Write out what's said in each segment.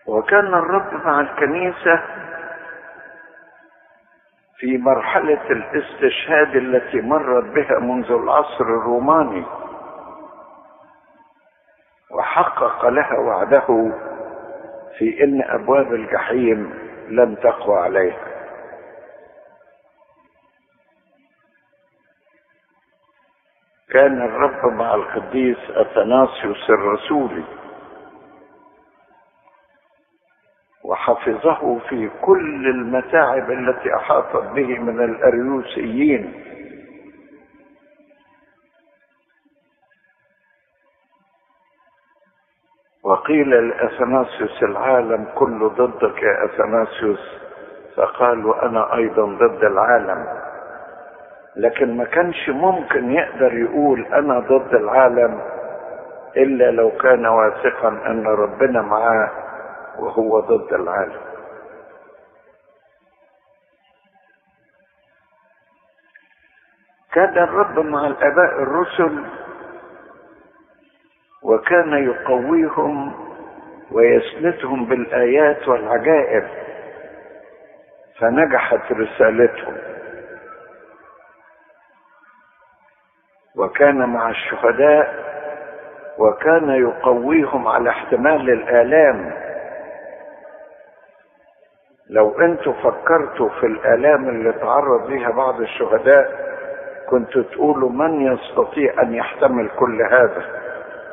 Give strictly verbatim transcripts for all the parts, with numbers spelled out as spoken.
وكان الرب مع الكنيسة في مرحلة الاستشهاد التي مرت بها منذ العصر الروماني، وحقق لها وعده في ان ابواب الجحيم لن تقوى عليها. كان الرب مع القديس اثناسيوس الرسولي وحفظه في كل المتاعب التي احاطت به من الاريوسيين. وقيل لأثناسيوس العالم كله ضدك يا أثناسيوس، فقال وأنا أيضا ضد العالم. لكن ما كانش ممكن يقدر يقول أنا ضد العالم إلا لو كان واثقا أن ربنا معاه وهو ضد العالم. كان الرب مع الآباء الرسل وكان يقويهم ويسندهم بالآيات والعجائب، فنجحت رسالتهم. وكان مع الشهداء وكان يقويهم على احتمال الآلام. لو انتوا فكرتوا في الآلام اللي تعرض ليها بعض الشهداء كنتوا تقولوا من يستطيع أن يحتمل كل هذا؟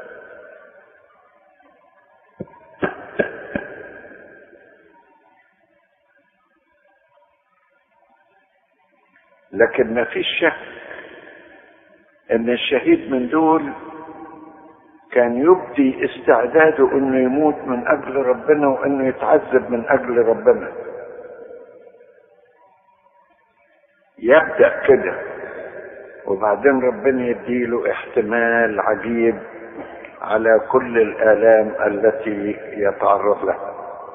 لكن ما فيش شك ان الشهيد من دول كان يبدي استعداده انه يموت من اجل ربنا وانه يتعذب من اجل ربنا. يبدأ كده وبعدين ربنا يديله احتمال عجيب على كل الآلام التي يتعرض لها.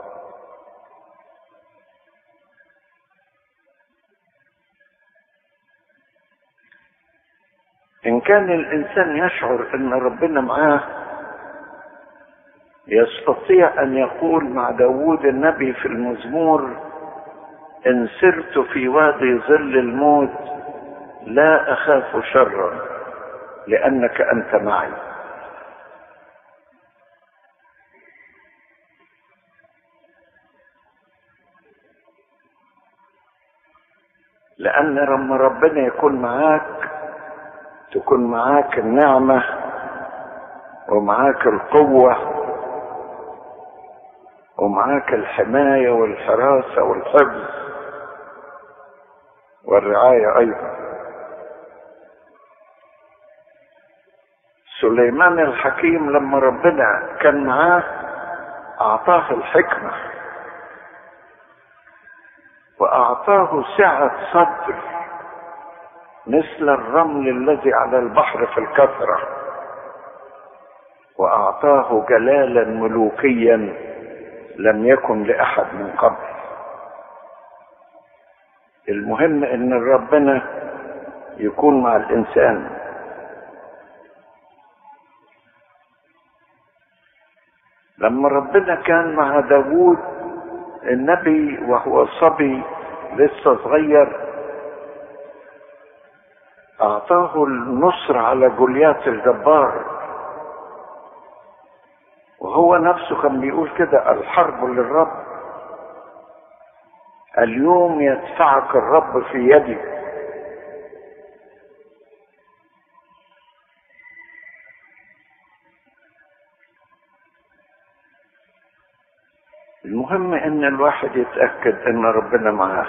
إن كان الإنسان يشعر أن ربنا معاه يستطيع أن يقول مع داود النبي في المزمور: إن سرت في وادي ظل الموت لا أخاف شرا لأنك أنت معي. لأن لما ربنا يكون معاك تكون معاك النعمة ومعاك القوة ومعاك الحماية والحراسة والحفظ والرعاية أيضا. سليمان الحكيم لما ربنا كان معاه أعطاه الحكمة وأعطاه سعة صدر مثل الرمل الذي على البحر في الكثرة، وأعطاه جلالا ملوكيا لم يكن لأحد من قبل. المهم ان ربنا يكون مع الإنسان. لما ربنا كان مع داود النبي وهو صبي لسه صغير أعطاه النصر على جوليات الجبار، وهو نفسه كان بيقول كده: الحرب للرب، اليوم يدفعك الرب في يدي. المهم ان الواحد يتأكد ان ربنا معاه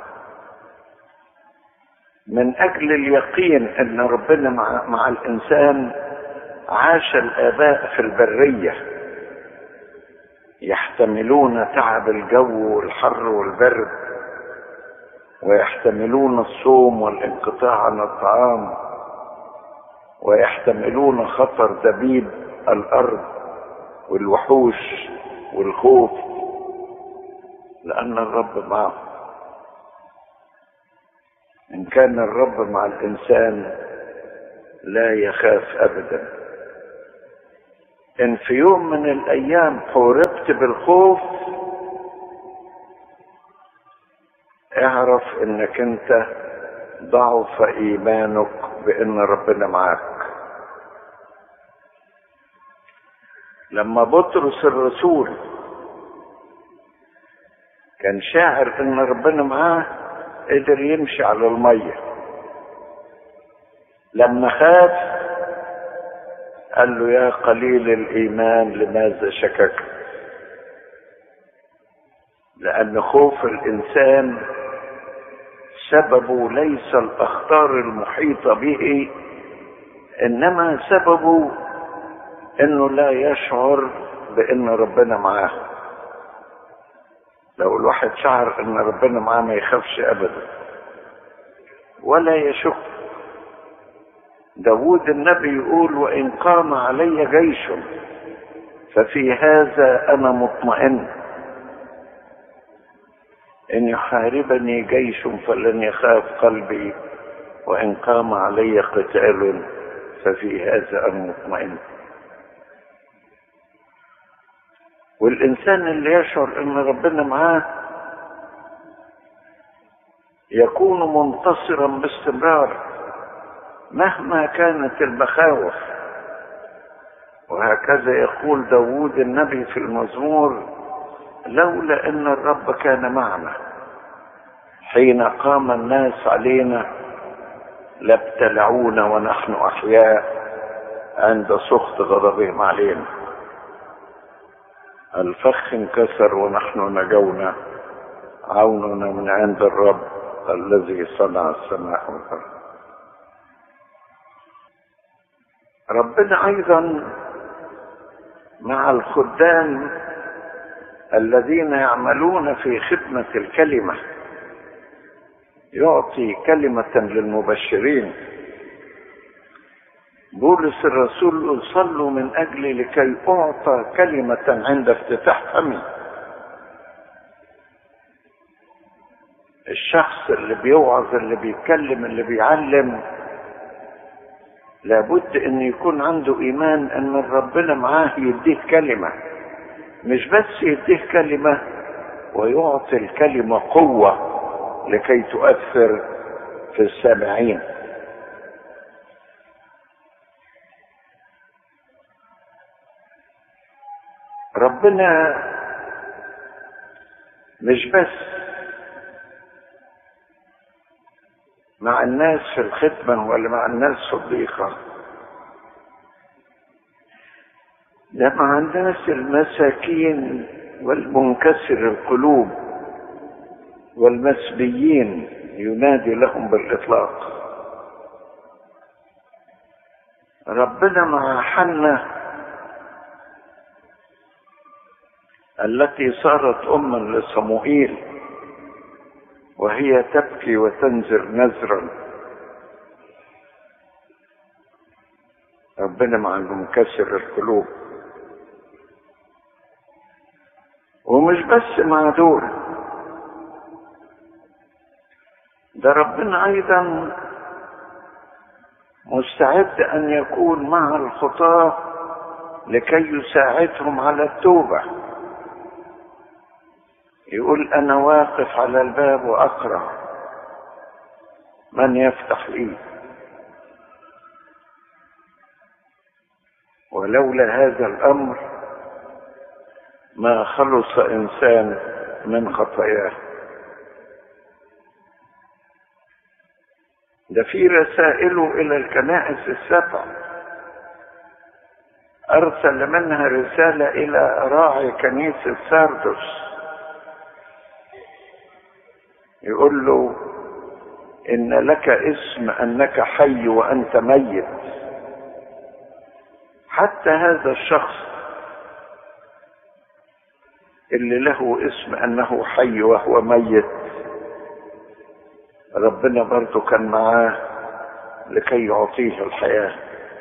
من اجل اليقين ان ربنا مع, مع الانسان. عاش الاباء في البرية يحتملون تعب الجو والحر والبرد، ويحتملون الصوم والانقطاع عن الطعام، ويحتملون خطر دبيب الارض والوحوش والخوف، لان الرب معه. ان كان الرب مع الانسان لا يخاف ابدا. ان في يوم من الايام حوربت بالخوف اعرف انك انت ضعف ايمانك بان ربنا معاك. لما بطرس الرسول كان شاعر ان ربنا معاه قدر يمشي على المية، لما خاف قال له يا قليل الايمان لماذا شككت؟ لان خوف الانسان سببه ليس الاخطار المحيطة به، انما سببه انه لا يشعر بان ربنا معاه. لو الواحد شعر ان ربنا معاه ما يخافش ابدا ولا يشك. داود النبي يقول وان قام علي جيش ففي هذا انا مطمئن، ان يحاربني جيش فلن يخاف قلبي، وان قام علي قتال ففي هذا انا مطمئن. والإنسان اللي يشعر إن ربنا معاه يكون منتصرا باستمرار مهما كانت المخاوف. وهكذا يقول داود النبي في المزمور لولا أن الرب كان معنا حين قام الناس علينا لابتلعونا ونحن أحياء عند سخط غضبهم علينا. الفخ انكسر ونحن نجونا، عوننا من عند الرب الذي صنع السماء والارض. ربنا ايضا مع الخدام الذين يعملون في خدمة الكلمة يعطي كلمة للمبشرين. بولس الرسول صلوا من أجلي لكي أعطى كلمة عند افتتاح فمي. الشخص اللي بيوعظ اللي بيتكلم اللي بيعلم لابد أن يكون عنده إيمان أن ربنا معاه يديه كلمة، مش بس يديه كلمة ويعطي الكلمة قوة لكي تؤثر في السامعين. ربنا مش بس مع الناس في الخدمة ولا مع الناس صديقة، ده مع الناس المساكين والمنكسر القلوب والمسبيين ينادي لهم بالإطلاق. ربنا مع حنة التي صارت أما لصموئيل وهي تبكي وتنزر نزرا. ربنا مع المنكسر القلوب. ومش بس مع دول، ده ربنا أيضا مستعد أن يكون مع الخطاة لكي يساعدهم على التوبة. يقول أنا واقف على الباب وأقرع من يفتح لي. ولولا هذا الأمر ما خلص إنسان من خطاياه. ده في رسائله إلى الكنائس السبع أرسل منها رسالة إلى راعي كنيسة ساردس يقول له إن لك اسم أنك حي وأنت ميت. حتى هذا الشخص اللي له اسم أنه حي وهو ميت ربنا برضو كان معاه لكي يعطيه الحياة.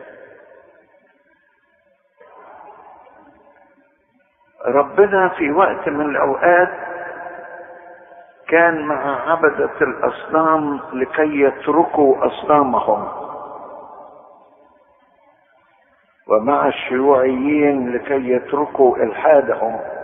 ربنا في وقت من الأوقات كان مع عبدة الأصنام لكي يتركوا أصنامهم، ومع الشيوعيين لكي يتركوا إلحادهم.